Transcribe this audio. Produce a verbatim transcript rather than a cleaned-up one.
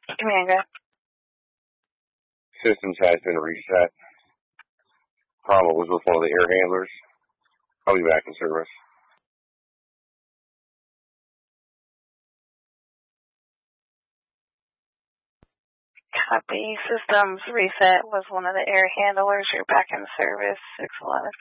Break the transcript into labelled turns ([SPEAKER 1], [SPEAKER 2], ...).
[SPEAKER 1] Commander.
[SPEAKER 2] Systems has been reset. Problem was with one of the air handlers. I'll be back in service.
[SPEAKER 1] Copy. Systems reset was one of the air handlers. You're back in service. six eleven.